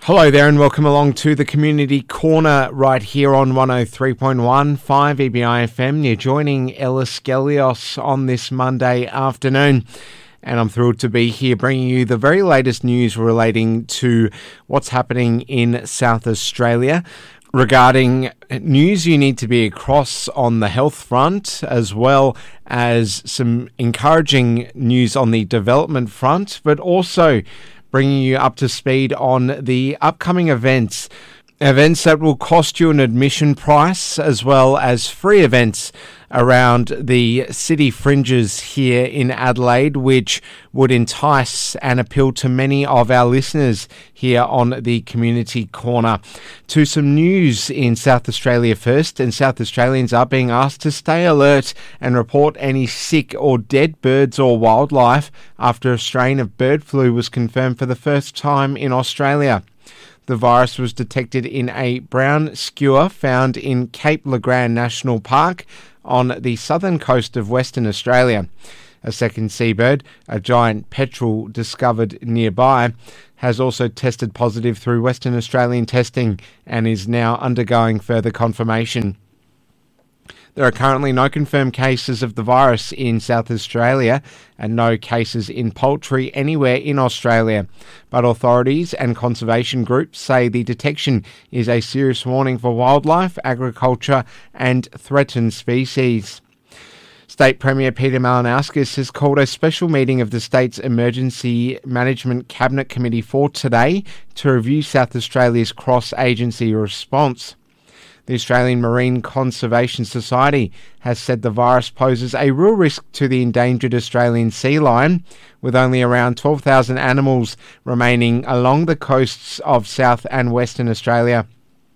Hello there and welcome along to the Community Corner right here on 103.15 EBI FM. You're joining Ellis Gelios on this Monday afternoon, and I'm thrilled to be here bringing you the very latest news relating to what's happening in South Australia. Regarding news you need to be across on the health front, as well as some encouraging news on the development front, but also bringing you up to speed on the upcoming events that will cost you an admission price, as well as free events around the city fringes here in Adelaide, which would entice and appeal to many of our listeners here on the Community Corner. To some news in South Australia first, and South Australians are being asked to stay alert and report any sick or dead birds or wildlife after a strain of bird flu was confirmed for the first time in Australia. The virus was detected in a brown skua found in Cape Le Grand National Park on the southern coast of Western Australia. A second seabird, a giant petrel discovered nearby, has also tested positive through Western Australian testing and is now undergoing further confirmation. There are currently no confirmed cases of the virus in South Australia and no cases in poultry anywhere in Australia, but authorities and conservation groups say the detection is a serious warning for wildlife, agriculture and threatened species. State Premier Peter Malinauskas has called a special meeting of the state's Emergency Management Cabinet Committee for today to review South Australia's cross-agency response. The Australian Marine Conservation Society has said the virus poses a real risk to the endangered Australian sea lion, with only around 12,000 animals remaining along the coasts of South and Western Australia.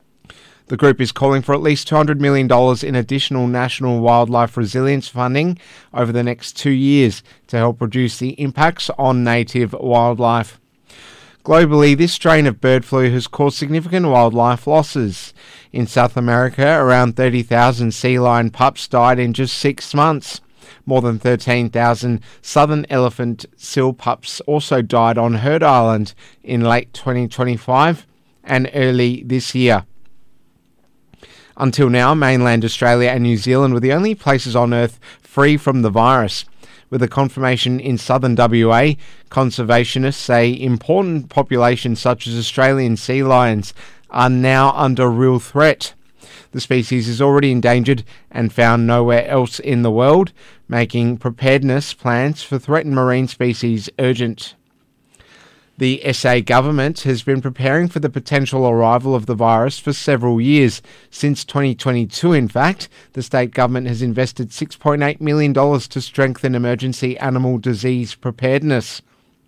The group is calling for at least $200 million in additional national wildlife resilience funding over the next 2 years to help reduce the impacts on native wildlife. Globally, this strain of bird flu has caused significant wildlife losses. In South America, around 30,000 sea lion pups died in just 6 months. More than 13,000 southern elephant seal pups also died on Heard Island in late 2025 and early this year. Until now, mainland Australia and New Zealand were the only places on Earth free from the virus. With a confirmation in southern WA, conservationists say important populations such as Australian sea lions are now under real threat. The species is already endangered and found nowhere else in the world, making preparedness plans for threatened marine species urgent. The SA government has been preparing for the potential arrival of the virus for several years. Since 2022, in fact, the state government has invested $6.8 million to strengthen emergency animal disease preparedness.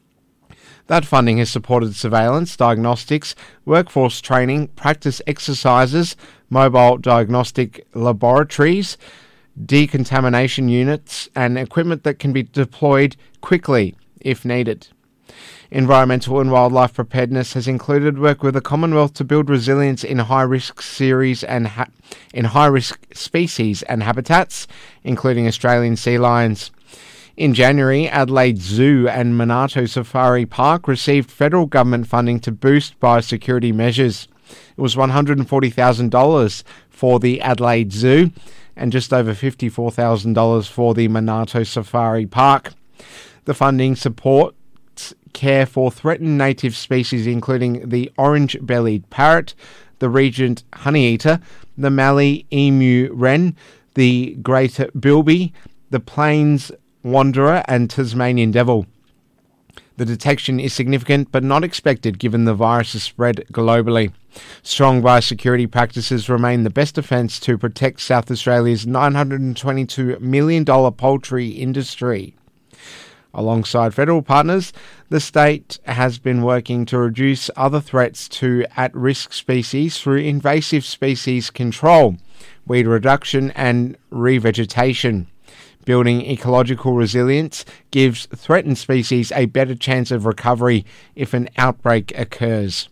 That funding has supported surveillance, diagnostics, workforce training, practice exercises, mobile diagnostic laboratories, decontamination units, and equipment that can be deployed quickly if needed. Environmental and wildlife preparedness has included work with the Commonwealth to build resilience in high-risk series and in high-risk species and habitats, including Australian sea lions. In January, Adelaide Zoo and Monarto Safari Park received federal government funding to boost biosecurity measures. It was $140,000 for the Adelaide Zoo and just over $54,000 for the Monarto Safari Park. The funding supports care for threatened native species including the orange-bellied parrot, the regent honeyeater, the Mallee emu wren, the greater bilby, the plains wanderer and Tasmanian devil. The detection is significant but not expected given the virus is spread globally. Strong biosecurity practices remain the best defence to protect South Australia's $922 million poultry industry. Alongside federal partners, the state has been working to reduce other threats to at-risk species through invasive species control, weed reduction and revegetation. Building ecological resilience gives threatened species a better chance of recovery if an outbreak occurs.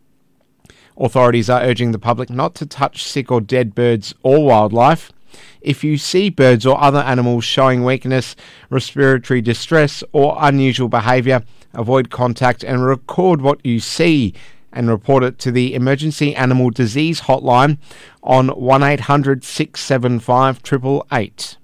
Authorities are urging the public not to touch sick or dead birds or wildlife. If you see birds or other animals showing weakness, respiratory distress or unusual behaviour, avoid contact and record what you see and report it to the Emergency Animal Disease Hotline on 1800 675 888.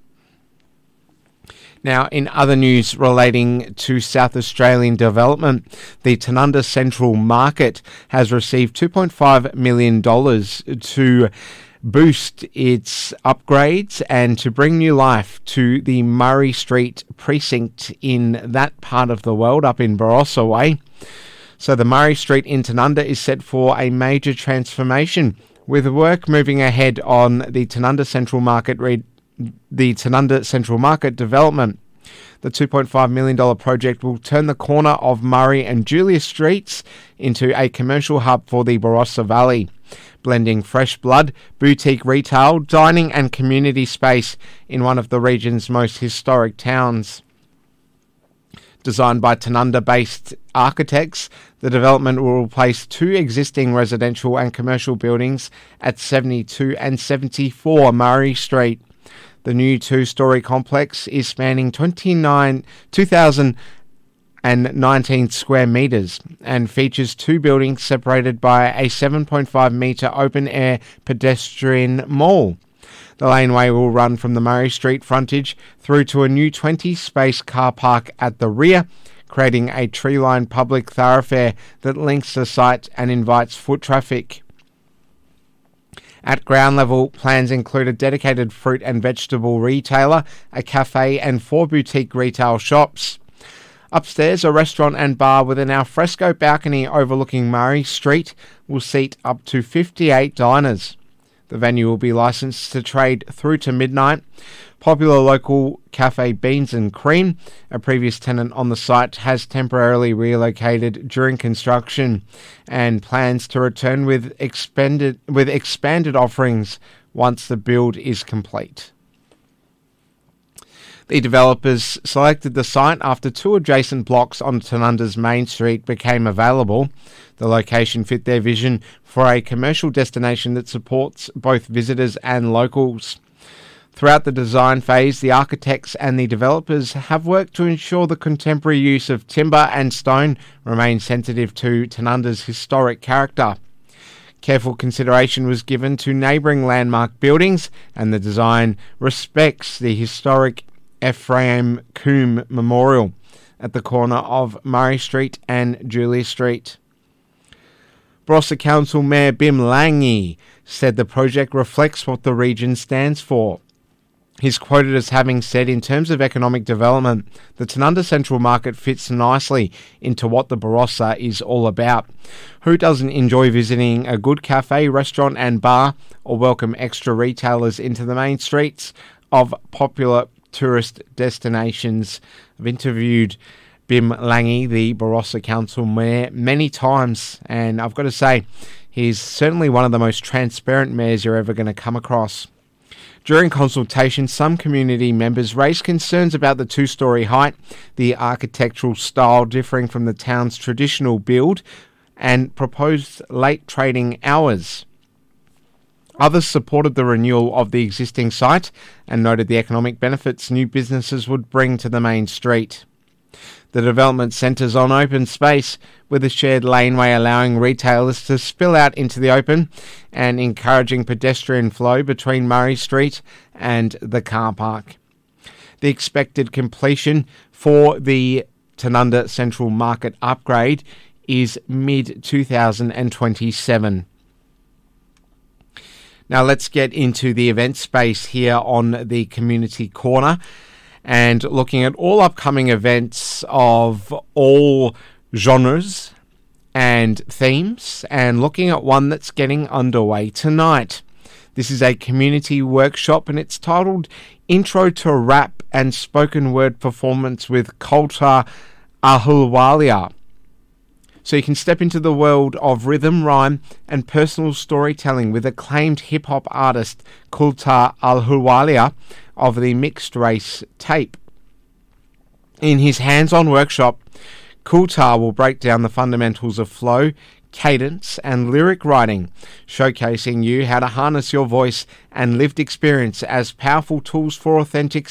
Now, in other news relating to South Australian development, the Tanunda Central Market has received $2.5 million to boost its upgrades and to bring new life to the Murray Street precinct in that part of the world, up in Barossa Way. So the Murray Street in Tanunda is set for a major transformation, with work moving ahead on the Tanunda Central Market development. The $2.5 million project will turn the corner of Murray and Julia Streets into a commercial hub for the Barossa Valley, blending fresh blood, boutique retail, dining and community space in one of the region's most historic towns. Designed by Tanunda-based architects, the development will replace two existing residential and commercial buildings at 72 and 74 Murray Street. The new two-storey complex is spanning 2,019 square metres and features two buildings separated by a 7.5 metre open-air pedestrian mall. The laneway will run from the Murray Street frontage through to a new 20-space car park at the rear, creating a tree-lined public thoroughfare that links the site and invites foot traffic. At ground level, plans include a dedicated fruit and vegetable retailer, a cafe and 4 boutique retail shops. Upstairs, a restaurant and bar with an alfresco balcony overlooking Murray Street will seat up to 58 diners. The venue will be licensed to trade through to midnight. Popular local cafe Beans and Cream, a previous tenant on the site, has temporarily relocated during construction and plans to return with expanded offerings once the build is complete. The developers selected the site after 2 adjacent blocks on Tanunda's Main Street became available. The location fit their vision for a commercial destination that supports both visitors and locals. Throughout the design phase, the architects and the developers have worked to ensure the contemporary use of timber and stone remains sensitive to Tanunda's historic character. Careful consideration was given to neighbouring landmark buildings, and the design respects the historic Ephraim Coombe Memorial at the corner of Murray Street and Julia Street. Barossa Council Mayor Bim Lange said the project reflects what the region stands for. He's quoted as having said, in terms of economic development, the Tanunda Central Market fits nicely into what the Barossa is all about. Who doesn't enjoy visiting a good cafe, restaurant and bar, or welcome extra retailers into the main streets of popular tourist destinations? I've interviewed Bim Lange, the Barossa Council Mayor, many times, and I've got to say, he's certainly one of the most transparent mayors you're ever going to come across. During consultation, some community members raised concerns about the 2-storey height, the architectural style differing from the town's traditional build, and proposed late trading hours. Others supported the renewal of the existing site and noted the economic benefits new businesses would bring to the main street. The development centres on open space, with a shared laneway allowing retailers to spill out into the open and encouraging pedestrian flow between Murray Street and the car park. The expected completion for the Tanunda Central Market upgrade is mid-2027. Now let's get into the event space here on the Community Corner, and looking at all upcoming events of all genres and themes, and looking at one that's getting underway tonight. This is a community workshop, and it's titled Intro to Rap and Spoken Word Performance with Kultar Ahluwalia. So you can step into the world of rhythm, rhyme and personal storytelling with acclaimed hip-hop artist Kultar Ahluwalia of the Mixed Race Tape. In his hands-on workshop, Kultar will break down the fundamentals of flow, cadence and lyric writing, showcasing you how to harness your voice and lived experience as powerful tools for authentic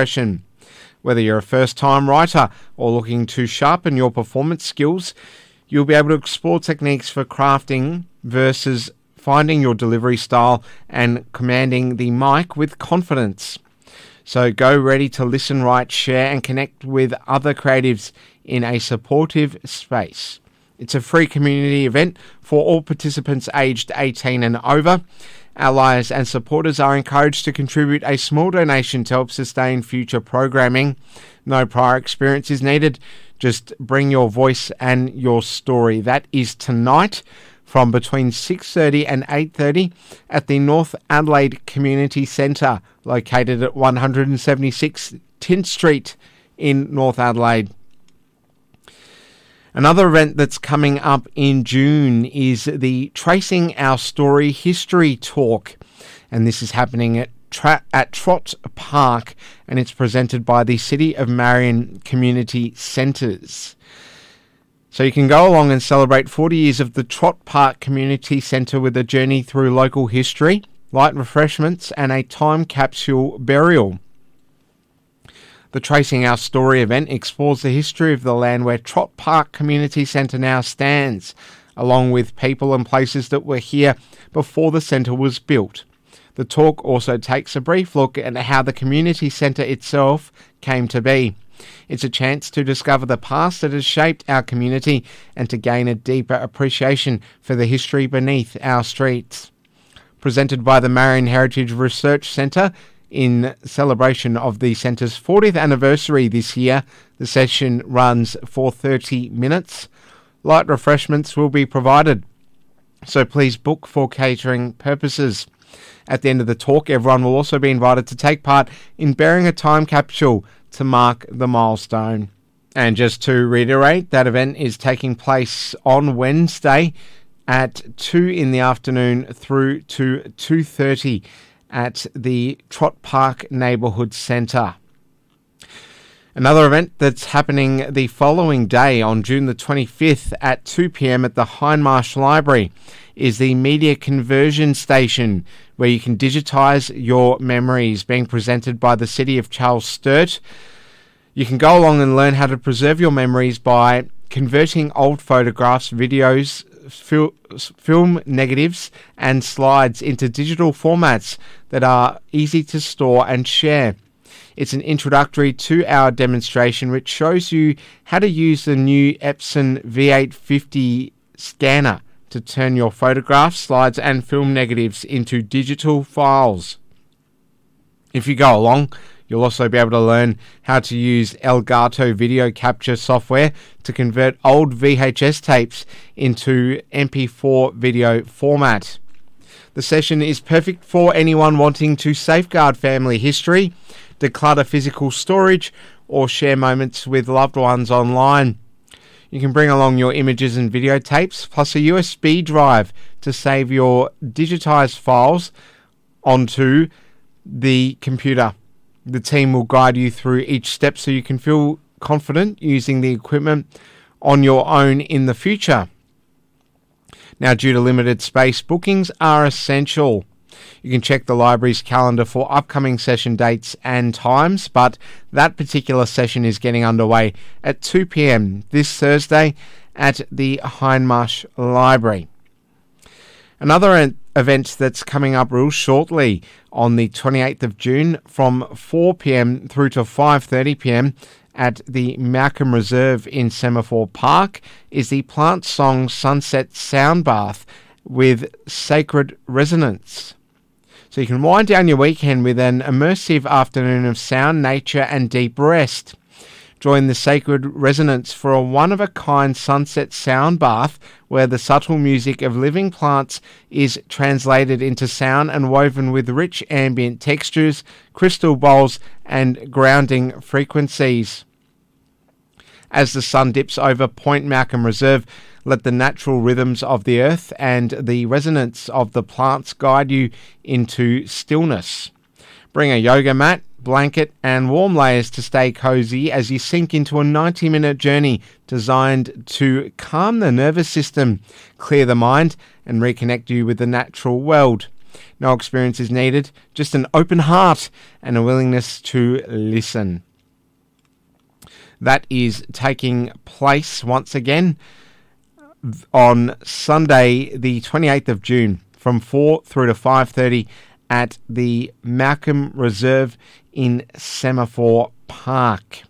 self-expression. Whether you're a first-time writer or looking to sharpen your performance skills, You'll be able to explore techniques for crafting versus finding your delivery style and commanding the mic with confidence. So go ready to listen, write, share, and connect with other creatives in a supportive space. It's a free community event for all participants aged 18 and over. Allies and supporters are encouraged to contribute a small donation to help sustain future programming. No prior experience is needed. Just bring your voice and your story. That is tonight from between 6:30 and 8:30 at the North Adelaide Community Centre, located at 176 Tint Street in North Adelaide. Another event that's coming up in June is the Tracing Our Story History Talk, and this is happening at Trott Park, and it's presented by the City of Marion Community Centres. So you can go along and celebrate 40 years of the Trott Park Community Centre with a journey through local history, light refreshments, and a time capsule burial. The Tracing Our Story event explores the history of the land where Trott Park Community Centre now stands, along with people and places that were here before the centre was built. The talk also takes a brief look at how the community centre itself came to be. It's a chance to discover the past that has shaped our community and to gain a deeper appreciation for the history beneath our streets. Presented by the Marion Heritage Research Centre in celebration of the centre's 40th anniversary this year, the session runs for 30 minutes. Light refreshments will be provided, so please book for catering purposes. At the end of the talk, everyone will also be invited to take part in burying a time capsule to mark the milestone. And just to reiterate, that event is taking place on Wednesday at 2 in the afternoon through to 2:30 at the Trott Park Neighbourhood Centre. Another event that's happening the following day on June the 25th at 2 p.m. at the Hindmarsh Library is the Media Conversion Station, where you can digitise your memories, being presented by the City of Charles Sturt. You can go along and learn how to preserve your memories by converting old photographs, videos, film negatives and slides into digital formats that are easy to store and share. It's an introductory 2-hour demonstration which shows you how to use the new Epson V850 scanner to turn your photographs, slides and film negatives into digital files. If you go along, you'll also be able to learn how to use Elgato video capture software to convert old VHS tapes into MP4 video format. The session is perfect for anyone wanting to safeguard family history, declutter physical storage, or share moments with loved ones online. You can bring along your images and videotapes, plus a USB drive to save your digitized files onto the computer. The team will guide you through each step so you can feel confident using the equipment on your own in the future. Now, due to limited space, bookings are essential. You can check the library's calendar for upcoming session dates and times, but that particular session is getting underway at 2 p.m. this Thursday at the Hindmarsh Library. Another event that's coming up real shortly on the 28th of June from 4 p.m. through to 5:30 p.m. at the Malcolm Reserve in Semaphore Park is the Plant Song Sunset Sound Bath with Sacred Resonance. So you can wind down your weekend with an immersive afternoon of sound, nature and deep rest. Join the Sacred Resonance for a one-of-a-kind sunset sound bath where the subtle music of living plants is translated into sound and woven with rich ambient textures, crystal bowls and grounding frequencies. As the sun dips over Point Malcolm Reserve, let the natural rhythms of the earth and the resonance of the plants guide you into stillness. Bring a yoga mat, blanket and warm layers to stay cozy as you sink into a 90-minute journey designed to calm the nervous system, clear the mind and reconnect you with the natural world. No experience is needed, just an open heart and a willingness to listen. That is taking place once again on Sunday, the 28th of June, from 4 through to 5:30 at the Malcolm Reserve in Semaphore Park.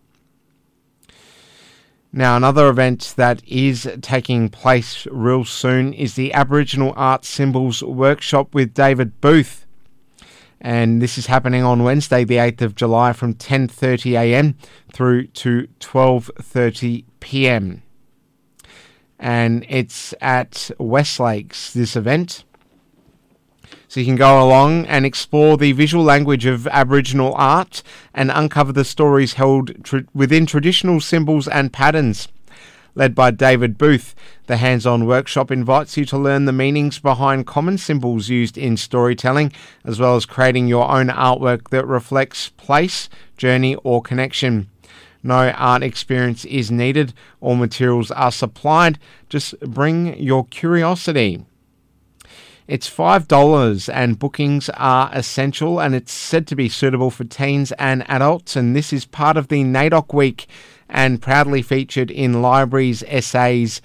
Now, another event that is taking place real soon is the Aboriginal Art Symbols Workshop with David Booth. And this is happening on Wednesday, the 8th of July, from 10:30 a.m. through to 12:30 p.m. And it's at Westlakes, this event. So you can go along and explore the visual language of Aboriginal art and uncover the stories held within traditional symbols and patterns. Led by David Booth, the hands-on workshop invites you to learn the meanings behind common symbols used in storytelling, as well as creating your own artwork that reflects place, journey, or connection. No art experience is needed. All materials are supplied. Just bring your curiosity. It's $5 and bookings are essential, and it's said to be suitable for teens and adults, and this is part of the NAIDOC Week and proudly featured in Libraries Essays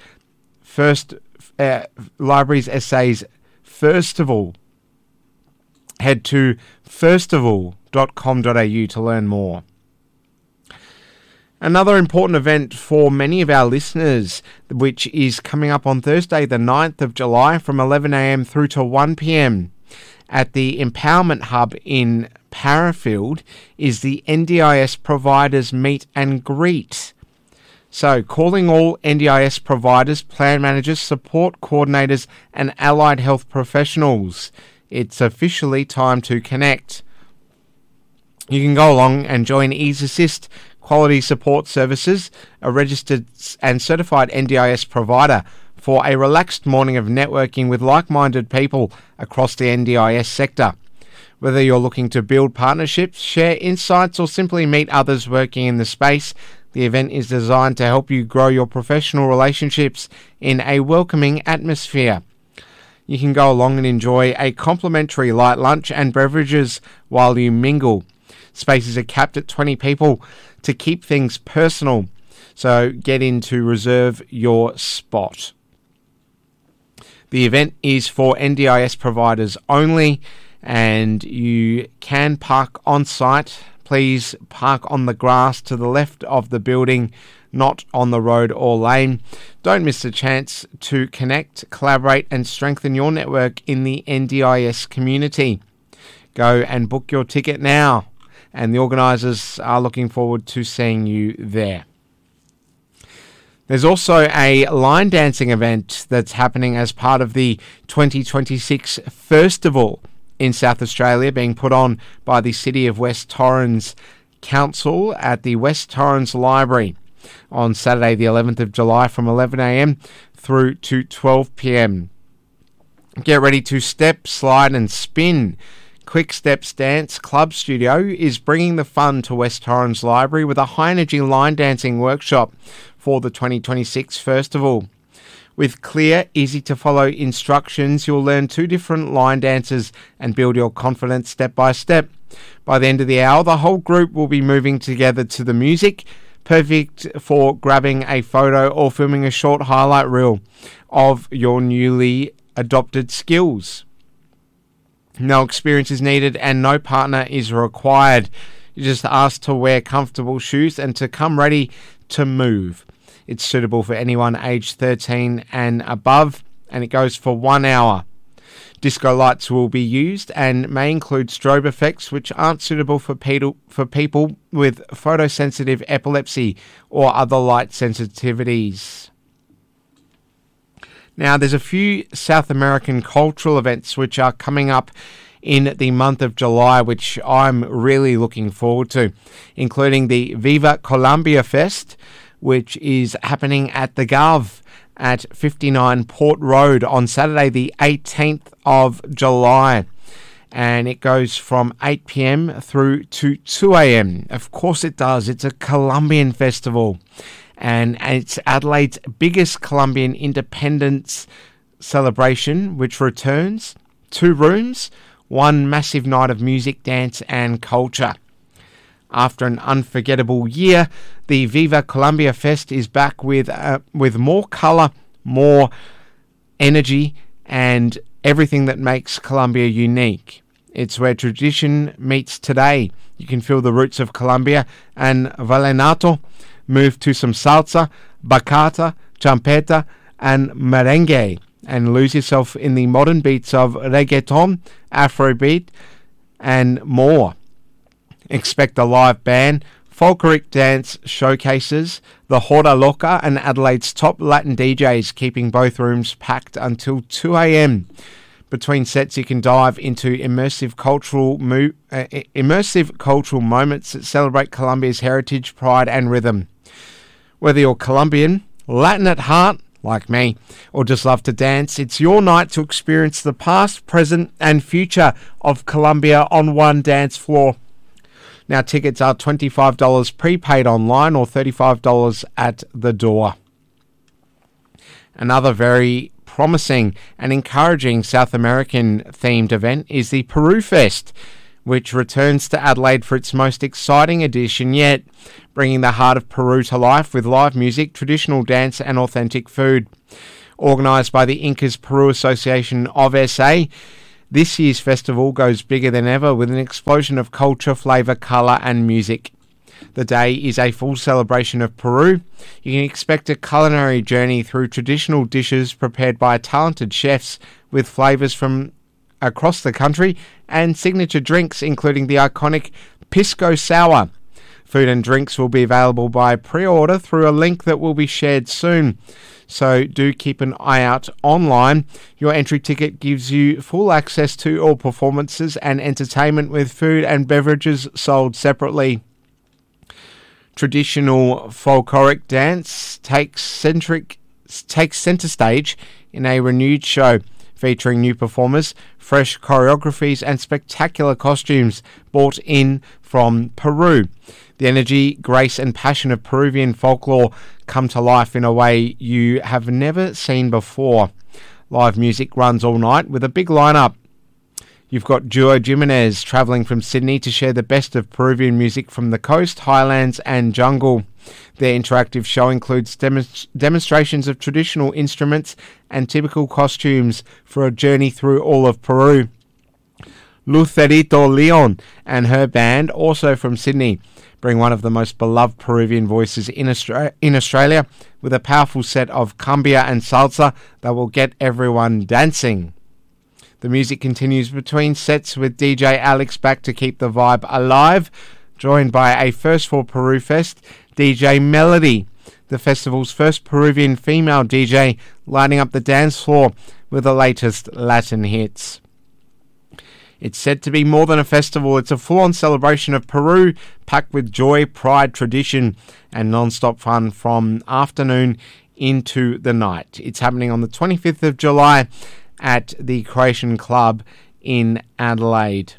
Firstival. Head to firstival.com.au to learn more. Another important event for many of our listeners, which is coming up on Thursday, the 9th of July from 11 a.m. through to 1 p.m. at the Empowerment Hub in Parafield, is the NDIS Providers Meet and Greet. So, calling all NDIS providers, plan managers, support coordinators and allied health professionals. It's officially time to connect. You can go along and join Ease Assist Quality Support Services, a registered and certified NDIS provider, for a relaxed morning of networking with like-minded people across the NDIS sector. Whether you're looking to build partnerships, share insights, or simply meet others working in the space, the event is designed to help you grow your professional relationships in a welcoming atmosphere. You can go along and enjoy a complimentary light lunch and beverages while you mingle. Spaces are capped at 20 people to keep things personal, so get in to reserve your spot. The event is for NDIS providers only, and you can park on site. Please park on the grass to the left of the building, not on the road or lane. Don't miss the chance to connect, collaborate, and strengthen your network in the NDIS community. Go and book your ticket now, and the organisers are looking forward to seeing you there. There's also a line dancing event that's happening as part of the 2026 Firstival in South Australia, being put on by the City of West Torrens Council at the West Torrens Library on Saturday the 11th of July from 11 a.m. through to 12 p.m. Get ready to step, slide and spin. Quick Steps Dance Club Studio is bringing the fun to West Torrens Library with a high-energy line dancing workshop for the 2026 Firstival. With clear, easy-to-follow instructions, you'll learn 2 different line dances and build your confidence step by step. By the end of the hour, the whole group will be moving together to the music, perfect for grabbing a photo or filming a short highlight reel of your newly adopted skills. No experience is needed and no partner is required. You're just asked to wear comfortable shoes and to come ready to move. It's suitable for anyone aged 13 and above, and it goes for 1 hour. Disco lights will be used and may include strobe effects, which aren't suitable for people with photosensitive epilepsy or other light sensitivities. Now, there's a few South American cultural events which are coming up in the month of July, which I'm really looking forward to, including the Viva Colombia Fest, which is happening at the Gov at 59 Port Road on Saturday the 18th of July. And it goes from 8 p.m. through to 2 a.m. Of course it does. It's a Colombian festival. And it's Adelaide's biggest Colombian independence celebration, which returns 2 rooms, 1 massive night of music, dance and culture. After an unforgettable year, the Viva Colombia Fest is back with more colour, more energy, and everything that makes Colombia unique. It's where tradition meets today. You can feel the roots of Colombia and vallenato, move to some salsa, bachata, champeta, and merengue, and lose yourself in the modern beats of reggaeton, Afrobeat, and more. Expect a live band, folkloric dance showcases, the Horda Loca, and Adelaide's top Latin DJs, keeping both rooms packed until 2 a.m. Between sets, you can dive into immersive cultural moments that celebrate Colombia's heritage, pride, and rhythm. Whether you're Colombian, Latin at heart, like me, or just love to dance, it's your night to experience the past, present, and future of Colombia on one dance floor. Now, tickets are $25 prepaid online or $35 at the door. Another very promising and encouraging South American themed event is the Peru Fest, which returns to Adelaide for its most exciting edition yet, bringing the heart of Peru to life with live music, traditional dance, and authentic food. Organised by the Incas Peru Association of SA, this year's festival goes bigger than ever with an explosion of culture, flavour, colour, and music. The day is a full celebration of Peru. You can expect a culinary journey through traditional dishes prepared by talented chefs with flavours from across the country and signature drinks including the iconic Pisco Sour. Food and drinks will be available by pre-order through a link that will be shared soon. So do keep an eye out online. Your entry ticket gives you full access to all performances and entertainment with food and beverages sold separately. Traditional folkloric dance takes center stage in a renewed show featuring new performers, fresh choreographies, and spectacular costumes brought in from Peru. The energy, grace, and passion of Peruvian folklore come to life in a way you have never seen before. Live music runs all night with a big lineup. You've got Duo Jimenez travelling from Sydney to share the best of Peruvian music from the coast, highlands, and jungle. Their interactive show includes demonstrations of traditional instruments and typical costumes for a journey through all of Peru. Lucerito Leon and her band, also from Sydney, bring one of the most beloved Peruvian voices in Australia with a powerful set of cumbia and salsa that will get everyone dancing. The music continues between sets with DJ Alex back to keep the vibe alive, joined by a first for Peru Fest, DJ Melody, the festival's first Peruvian female DJ, lighting up the dance floor with the latest Latin hits. It's said to be more than a festival, it's a full-on celebration of Peru, packed with joy, pride, tradition, and non-stop fun from afternoon into the night. It's happening on the 25th of July at the Croatian Club in Adelaide.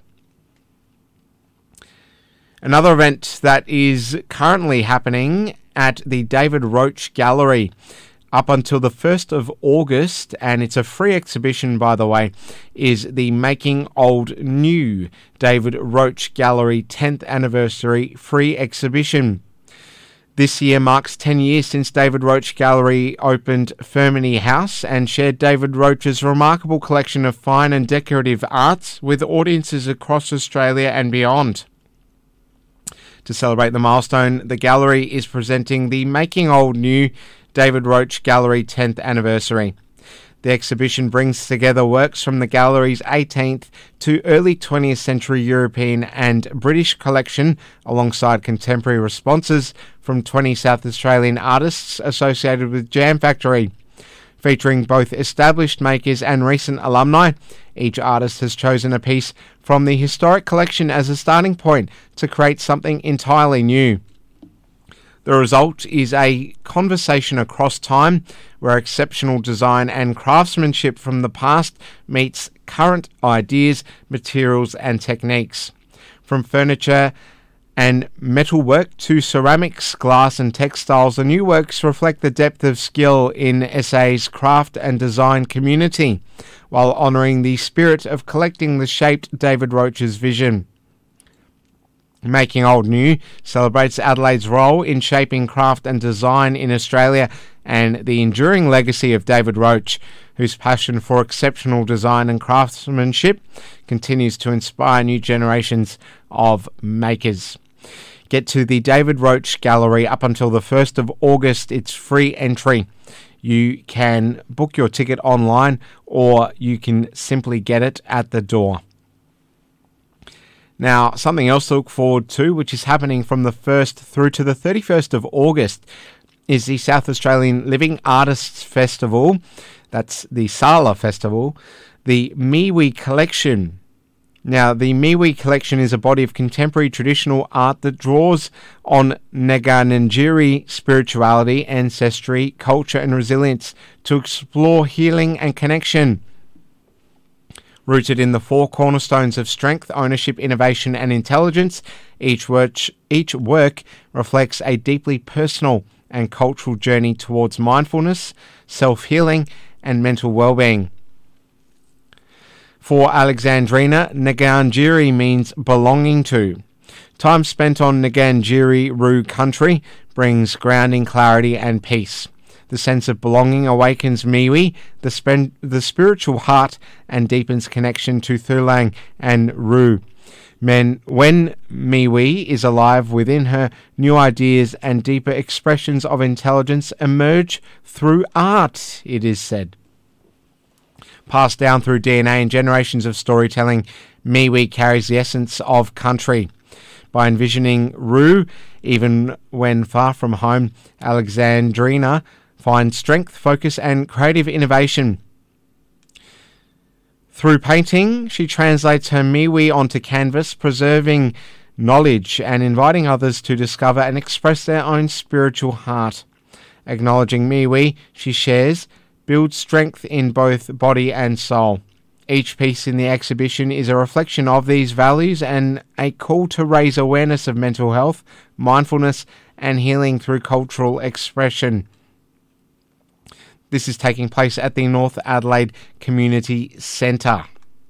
Another event that is currently happening at the David Roach Gallery up until the 1st of August, and it's a free exhibition, by the way, is the Making Old New David Roach Gallery 10th Anniversary Free Exhibition. This year marks 10 years since David Roach Gallery opened Ferminy House and shared David Roach's remarkable collection of fine and decorative arts with audiences across Australia and beyond. To celebrate the milestone, the gallery is presenting the Making Old New David Roach Gallery 10th Anniversary. The exhibition brings together works from the gallery's 18th to early 20th century European and British collection, alongside contemporary responses from 20 South Australian artists associated with Jam Factory. Featuring both established makers and recent alumni, each artist has chosen a piece from the historic collection as a starting point to create something entirely new. The result is a conversation across time where exceptional design and craftsmanship from the past meets current ideas, materials and techniques. From furniture and metalwork to ceramics, glass and textiles, the new works reflect the depth of skill in SA's craft and design community, while honouring the spirit of collecting that shaped David Roach's vision. Making Old New celebrates Adelaide's role in shaping craft and design in Australia and the enduring legacy of David Roach, whose passion for exceptional design and craftsmanship continues to inspire new generations of makers. Get to the David Roach Gallery up until the 1st of August. It's free entry. You can book your ticket online or you can simply get it at the door. Now, something else to look forward to, which is happening from the 1st through to the 31st of August, is the South Australian Living Artists Festival. That's the SALA Festival. The Miwi Collection. Now, the Miwi Collection is a body of contemporary traditional art that draws on Ngarrindjeri spirituality, ancestry, culture and resilience to explore healing and connection. Rooted in the 4 cornerstones of strength, ownership, innovation and intelligence, each work reflects a deeply personal and cultural journey towards mindfulness, self-healing and mental well-being. For Alexandrina, Ngarrindjeri means belonging to. Time spent on Ngarrindjeri Roo country brings grounding, clarity and peace. The sense of belonging awakens Miwi, the spiritual heart, and deepens connection to Thulang and Roo. When Miwi is alive within her, new ideas and deeper expressions of intelligence emerge through art, it is said. Passed down through DNA and generations of storytelling, Miwi carries the essence of country. By envisioning Roo, even when far from home, Alexandrina finds strength, focus and creative innovation. Through painting, she translates her Miwi onto canvas, preserving knowledge and inviting others to discover and express their own spiritual heart. Acknowledging Miwi, she shares, builds strength in both body and soul. Each piece in the exhibition is a reflection of these values and a call to raise awareness of mental health, mindfulness and healing through cultural expression. This is taking place at the North Adelaide Community Centre.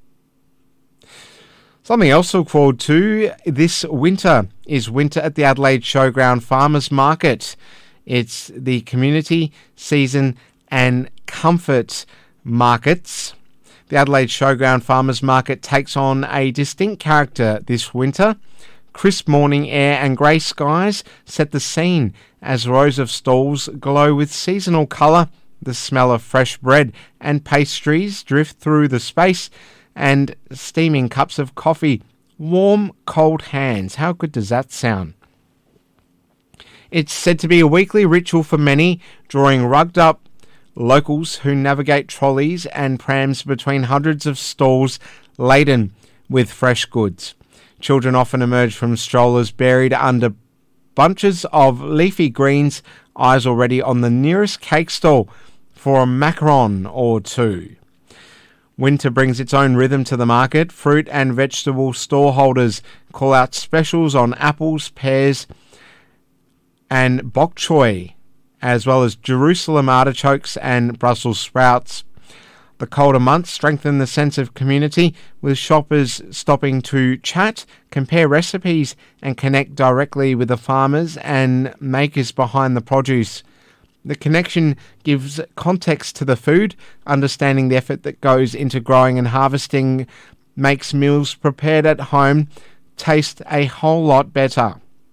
Something else to look forward to this winter is Winter at the Adelaide Showground Farmers Market. It's the community, season and comfort markets. The Adelaide Showground Farmers Market takes on a distinct character this winter. Crisp morning air and grey skies set the scene as rows of stalls glow with seasonal colour. The smell of fresh bread and pastries drift through the space, and steaming cups of coffee, warm, cold hands. How good does that sound? It's said to be a weekly ritual for many, drawing rugged-up locals who navigate trolleys and prams between hundreds of stalls laden with fresh goods. Children often emerge from strollers buried under bunches of leafy greens, eyes already on the nearest cake stall for a macaron or two. Winter brings its own rhythm to the market. Fruit and vegetable store holders call out specials on apples, pears and bok choy, as well as Jerusalem artichokes and Brussels sprouts. The colder months strengthen the sense of community, with shoppers stopping to chat, compare recipes and connect directly with the farmers and makers behind the produce. The connection gives context to the food. Understanding the effort that goes into growing and harvesting makes meals prepared at home taste a whole lot better.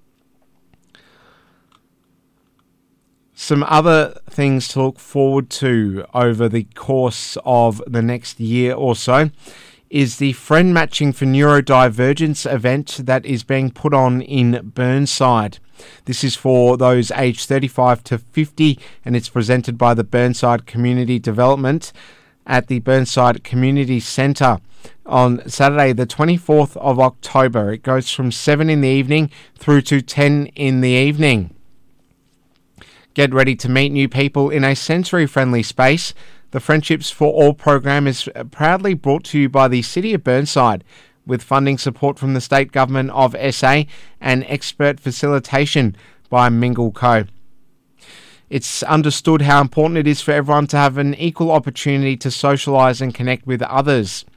Some other things to look forward to over the course of the next year or so is the Friend Matching for Neurodivergence event that is being put on in Burnside. This is for those aged 35 to 50 and it's presented by the Burnside Community Development at the Burnside Community Centre on Saturday the 24th of October. It goes from 7 in the evening through to 10 in the evening. Get ready to meet new people in a sensory-friendly space. The Friendships for All program is proudly brought to you by the City of Burnside, with funding support from the State Government of SA and expert facilitation by Mingle Co. It's understood how important it is for everyone to have an equal opportunity to socialise and connect with others.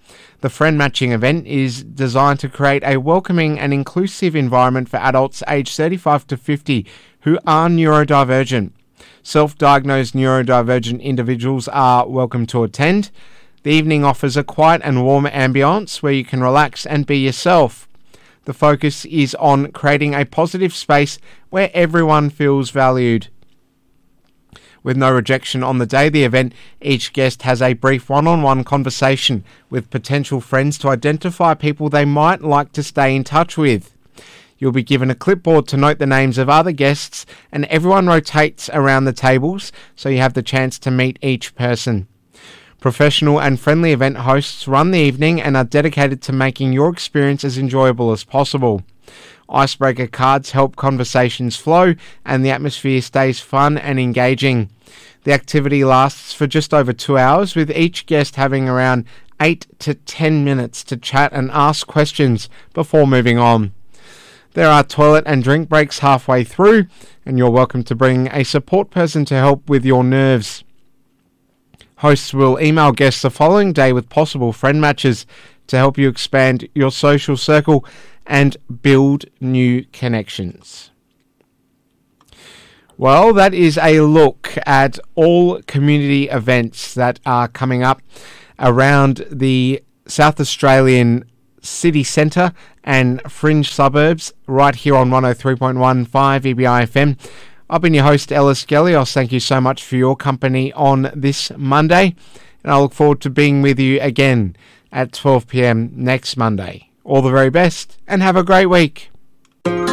The Friend Matching event is designed to create a welcoming and inclusive environment for adults aged 35 to 50 who are neurodivergent. Self-diagnosed neurodivergent individuals are welcome to attend. The evening offers a quiet and warm ambience where you can relax and be yourself. The focus is on creating a positive space where everyone feels valued. With no rejection on the day of the event, each guest has a brief one-on-one conversation with potential friends to identify people they might like to stay in touch with. You'll be given a clipboard to note the names of other guests, and everyone rotates around the tables so you have the chance to meet each person. Professional and friendly event hosts run the evening and are dedicated to making your experience as enjoyable as possible. Icebreaker cards help conversations flow and the atmosphere stays fun and engaging. The activity lasts for just over 2 hours, with each guest having around 8 to 10 minutes to chat and ask questions before moving on. There are toilet and drink breaks halfway through, and you're welcome to bring a support person to help with your nerves. Hosts will email guests the following day with possible friend matches to help you expand your social circle and build new connections. Well, that is a look at all community events that are coming up around the South Australian city centre and fringe suburbs right here on 103.15 EBI FM. I've been your host, Ellis Gelios. Thank you so much for your company on this Monday, and I look forward to being with you again at 12 p.m. next Monday. All the very best, and have a great week.